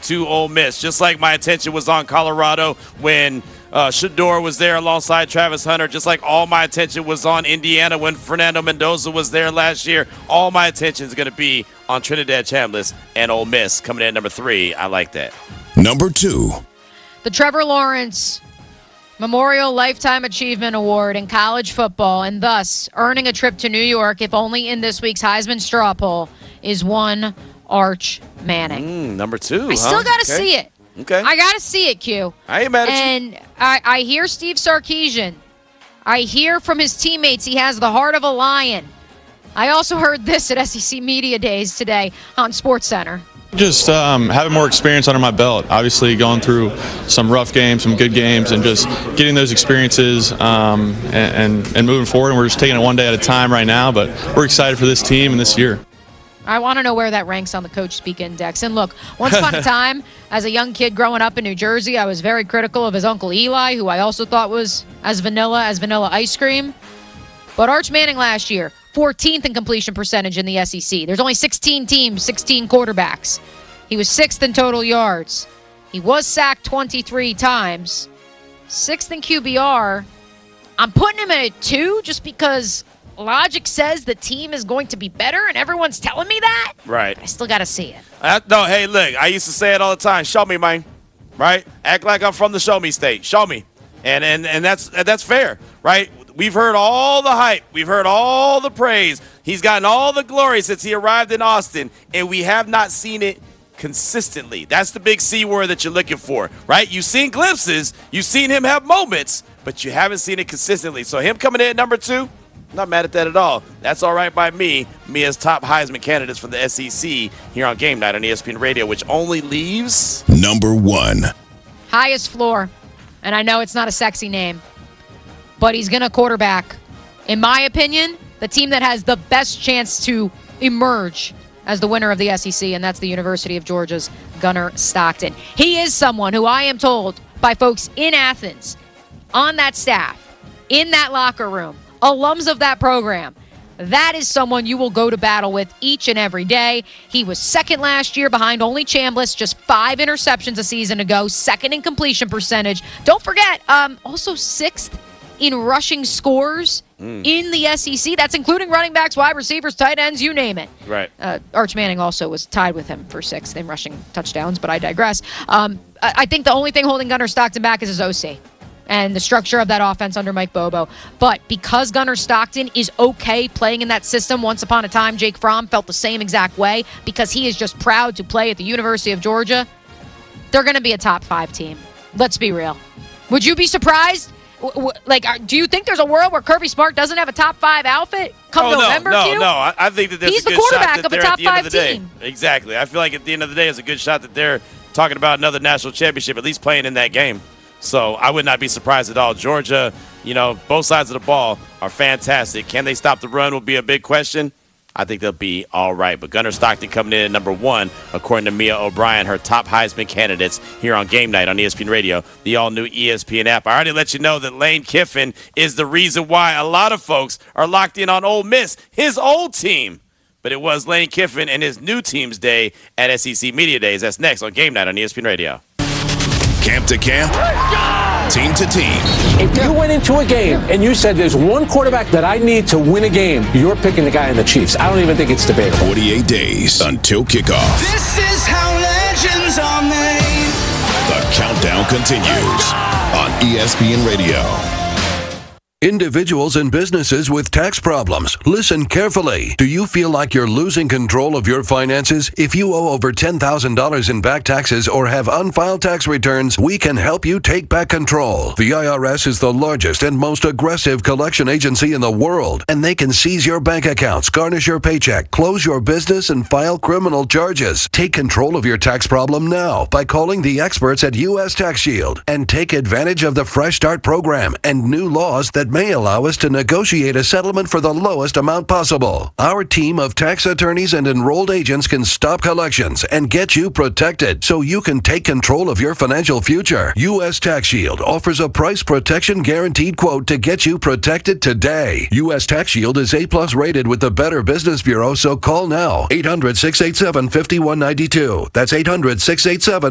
to Ole Miss. Just like my attention was on Colorado when Shedeur was there alongside Travis Hunter, just like all my attention was on Indiana when Fernando Mendoza was there last year. All my attention is going to be on Trinidad Chambliss and Ole Miss coming in at number 3. I like that. Number 2. The Trevor Lawrence Memorial Lifetime Achievement Award in college football, and thus earning a trip to New York, if only in this week's Heisman straw poll, is one Arch Manning. Number 2. I still got to see it. Okay. I got to see it, Q. I ain't mad at you. And I hear Steve Sarkisian. I hear from his teammates he has the heart of a lion. I also heard this at SEC Media Days today on SportsCenter. Just having more experience under my belt. Obviously going through some rough games, some good games, and just getting those experiences and moving forward. And we're just taking it one day at a time right now, but we're excited for this team and this year. I want to know where that ranks on the Coach Speak Index. And look, once upon a time, as a young kid growing up in New Jersey, I was very critical of his uncle Eli, who I also thought was as vanilla ice cream. But Arch Manning last year, 14th in completion percentage in the SEC. There's only 16 teams, 16 quarterbacks. He was 6th in total yards. He was sacked 23 times. 6th in QBR. I'm putting him at a 2 just because logic says the team is going to be better, and everyone's telling me that. Right. I still got to see it. No, hey, look, I used to say it all the time. Show me, man. Right? Act like I'm from the show me state. Show me. And that's fair, right? We've heard all the hype. We've heard all the praise. He's gotten all the glory since he arrived in Austin, and we have not seen it consistently. That's the big C word that you're looking for, right? You've seen glimpses. You've seen him have moments, but you haven't seen it consistently. So him coming in at number 2, not mad at that at all. That's all right by me as top Heisman candidates from the SEC here on Game Night on ESPN Radio, which only leaves number 1. Highest floor. And I know it's not a sexy name, but he's going to quarterback, in my opinion, the team that has the best chance to emerge as the winner of the SEC, and that's the University of Georgia's Gunnar Stockton. He is someone who I am told by folks in Athens, on that staff, in that locker room, alums of that program, that is someone you will go to battle with each and every day. He was 2nd last year behind only Chambliss, just 5 interceptions a season ago, 2nd in completion percentage. Don't forget, also 6th in rushing scores in the SEC. That's including running backs, wide receivers, tight ends, you name it. Right. Arch Manning also was tied with him for 6th in rushing touchdowns, but I digress. I think the only thing holding Gunnar Stockton back is his OC and the structure of that offense under Mike Bobo. But because Gunnar Stockton is okay playing in that system, once upon a time Jake Fromm felt the same exact way because he is just proud to play at the University of Georgia, they're going to be a top 5 team. Let's be real. Would you be surprised? Do you think there's a world where Kirby Smart doesn't have a top 5 outfit come November? No. I think that there's He's a good the quarterback shot that of a they're top at the end 5 of the day. team. Exactly. I feel like at the end of the day, it's a good shot that they're talking about another national championship, at least playing in that game. So I would not be surprised at all. Georgia, both sides of the ball are fantastic. Can they stop the run will be a big question. I think they'll be all right. But Gunnar Stockton coming in at number 1, according to Mia O'Brien, her top Heisman candidates here on Game Night on ESPN Radio, the all-new ESPN app. I already let you know that Lane Kiffin is the reason why a lot of folks are locked in on Ole Miss, his old team. But it was Lane Kiffin and his new team's day at SEC Media Days. That's next on Game Night on ESPN Radio. Camp to camp, team to team. If you went into a game and you said there's one quarterback that I need to win a game, you're picking the guy in the Chiefs. I don't even think it's debatable. 48 days until kickoff. This is how legends are made. The countdown continues on ESPN Radio. Individuals and businesses with tax problems, listen carefully. Do you feel like you're losing control of your finances? If you owe over $10,000 in back taxes or have unfiled tax returns, we can help you take back control. The IRS is the largest and most aggressive collection agency in the world, and they can seize your bank accounts, garnish your paycheck, close your business, and file criminal charges. Take control of your tax problem now by calling the experts at U.S. Tax Shield and take advantage of the Fresh Start program and new laws that may allow us to negotiate a settlement for the lowest amount possible. Our team of tax attorneys and enrolled agents can stop collections and get you protected so you can take control of your financial future. U.S. Tax Shield offers a price protection guaranteed quote to get you protected today. U.S. Tax Shield is A+ rated with the Better Business Bureau, so call now. 800-687-5192. That's 800-687